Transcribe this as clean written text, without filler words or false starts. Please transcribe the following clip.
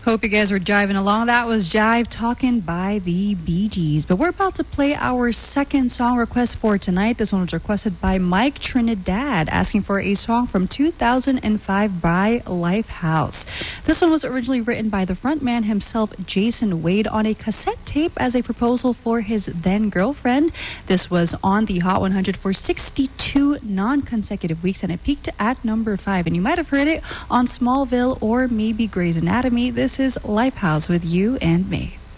Hope you guys were jiving along. That was Jive Talking by the Bee Gees. But we're about to play our second song request for tonight. This one was requested by Mike Trinidad, asking for a song from 2005 by Lifehouse. This one was originally written by the frontman himself, Jason Wade, on a cassette tape as a proposal for his then girlfriend. This was on the Hot 100 for 62 non-consecutive weeks, and it peaked at number 5. And you might have heard it on Smallville or maybe Grey's Anatomy. This is Lifehouse with You and Me.